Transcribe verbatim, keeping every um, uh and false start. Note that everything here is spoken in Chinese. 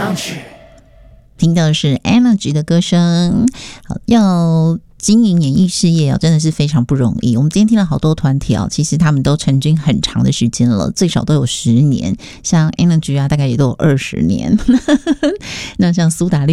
听到的是 Energy 的歌声。好，要经营演艺事业真的是非常不容易。我们今天听了好多团体其实他们都成军很长的时间了，最少都有十年，像 Energy 啊，大概也都有二十年。那像苏打绿